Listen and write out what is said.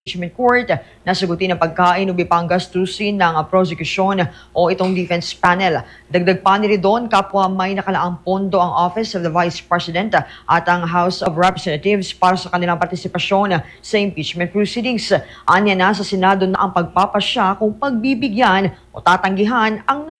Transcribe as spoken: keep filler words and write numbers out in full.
Impeachment Court na sagutin ang pagkain o ibang gastusin ng prosecution o itong defense panel. Dagdag pa ni Ridon, kapwa may nakalaang pondo ang Office of the Vice President at ang House of Representatives para sa kanilang partisipasyon sa impeachment proceedings. Anya na sa Senado na ang pagpapasya kung pagbibigyan o tatanggihan ang